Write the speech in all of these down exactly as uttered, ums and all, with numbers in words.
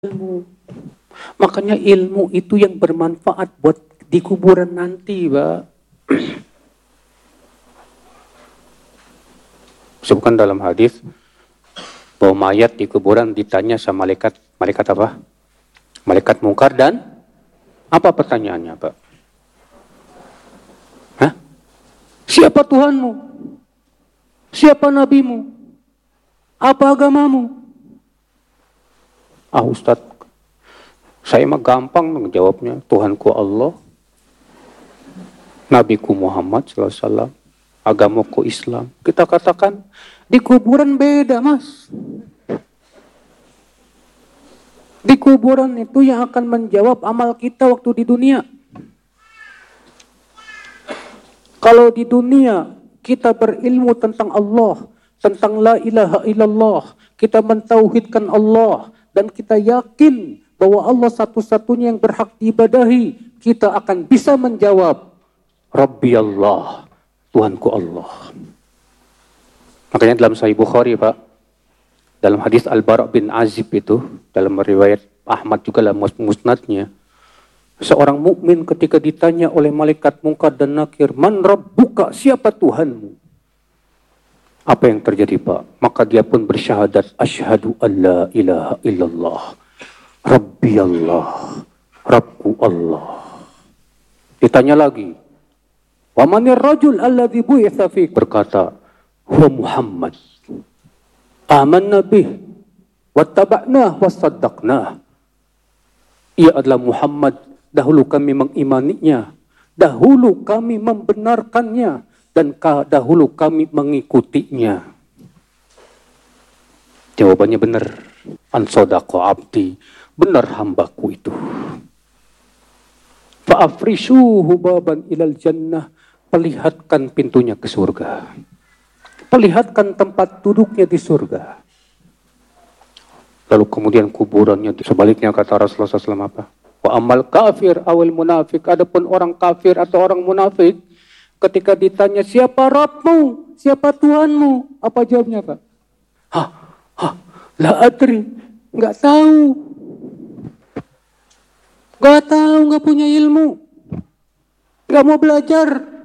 ilmu. Makanya ilmu itu yang bermanfaat buat di kuburan nanti, Pak. Sebutkan dalam hadis bahwa mayat di kuburan ditanya sama malaikat, malaikat apa? Malaikat mungkar dan apa pertanyaannya, Pak? Hah? Siapa Tuhanmu? Siapa nabimu? Apa agamamu? Ah, Ustadz, saya mah gampang menjawabnya. Tuhanku Allah, Nabiku Muhammad shallallahu alaihi wasallam, agamaku Islam. Kita katakan di kuburan beda, Mas. Di kuburan itu yang akan menjawab amal kita waktu di dunia. Kalau di dunia kita berilmu tentang Allah, tentang la ilaha illallah, kita mentauhidkan Allah, dan kita yakin bahwa Allah satu-satunya yang berhak diibadahi, kita akan bisa menjawab, Rabbi Allah, Tuhanku Allah. Makanya dalam Sahih Bukhari, Pak, dalam hadis Al-Bara' bin Azib itu, dalam riwayat Ahmad juga dalam musnadnya, seorang mukmin ketika ditanya oleh malaikat Munkar dan Nakir, man rabbuka, siapa Tuhanmu? Apa yang terjadi, Pak? Maka dia pun bersyahadat, asyhadu an la ilaha illallah, Rabbi Allah, Rabbku Allah. Ditanya lagi, wa manir rajul alladhi bu'itha fiik, berkata, huwa Muhammad, amanna bih, wattaba'nah, wasaddaqnah. Ia adalah Muhammad, dahulu kami mengimaninya, dahulu kami membenarkannya, dan dahulu kami mengikutinya. Jawabannya benar. An sadaqa abdi, benar hambaku itu. Fa'afrishuhu baban ilal jannah, perlihatkan pintunya ke surga. Perlihatkan tempat duduknya di surga. Lalu kemudian kuburannya, sebaliknya kata Rasulullah shallallahu alaihi wasallam apa? Wa amal kafir awal munafik, adapun orang kafir atau orang munafik, ketika ditanya siapa Rabbmu, siapa Tuhanmu, apa jawabnya, Pak? Hah, hah, la adri, nggak tahu, nggak tahu, nggak punya ilmu, nggak mau belajar.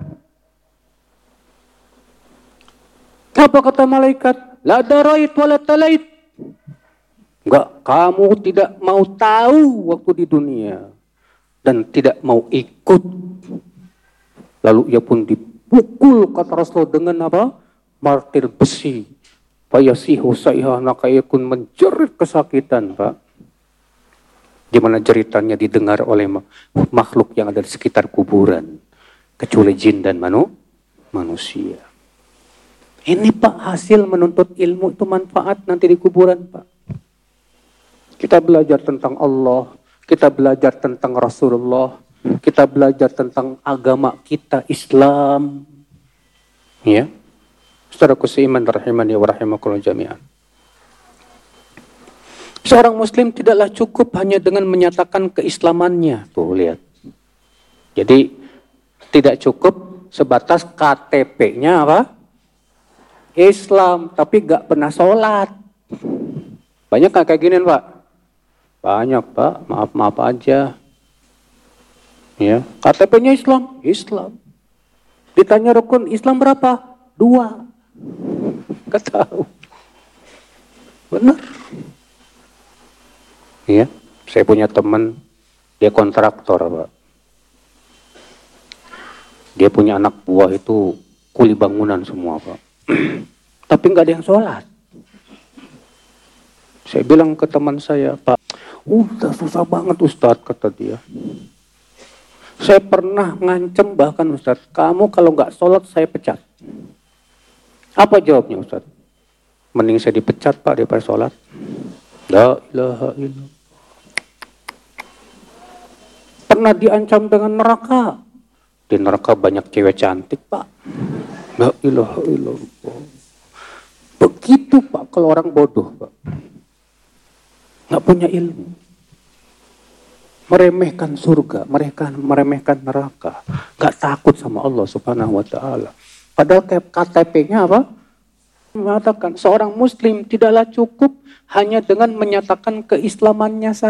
Apa kata malaikat? La darait wala talait. Enggak, kamu tidak mau tahu waktu di dunia dan tidak mau ikut. Lalu ia pun dipukul, kata Rasulullah, dengan apa? Martir besi. Fayasihu sayha, maka ia pun menjerit kesakitan, Pak. Di mana jeritannya didengar oleh makhluk yang ada di sekitar kuburan, kecuali jin dan manu, manusia. Ini, Pak, hasil menuntut ilmu itu manfaat nanti di kuburan, Pak. Kita belajar tentang Allah, kita belajar tentang Rasulullah, kita belajar tentang agama kita, Islam. Ya. Saudaraku seiman rahimani wa rahimakumullah jami'an. Seorang muslim tidaklah cukup hanya dengan menyatakan keislamannya. Tuh, lihat. Jadi tidak cukup sebatas K T P-nya apa? Islam, tapi gak pernah sholat. Banyak kan kayak gini, Pak? Banyak, Pak. Maaf-maaf aja. Ya, K T P-nya Islam, Islam. Ditanya rukun Islam berapa? Dua. Gak tahu. Benar. Ya, saya punya teman, dia kontraktor, Pak. Dia punya anak buah itu kuli bangunan semua, Pak. Tapi nggak ada yang sholat. Saya bilang ke teman saya, Pak, udah susah banget Ustadz, kata dia. Saya pernah ngancem bahkan, Ustadz, kamu kalau nggak sholat saya pecat. Apa jawabnya, Ustadz? Mending saya dipecat, Pak, daripada sholat. La ilaha illallah. Pernah diancam dengan neraka. Di neraka banyak cewek cantik, Pak. La ilaha illallah. Begitu, Pak, kalau orang bodoh, Pak. Nggak punya ilmu. Meremehkan surga, mereka meremehkan neraka. Nggak takut sama Allah subhanahu wa ta'ala. Padahal K T P-nya apa? Mengatakan seorang muslim tidaklah cukup hanya dengan menyatakan keislamannya saja.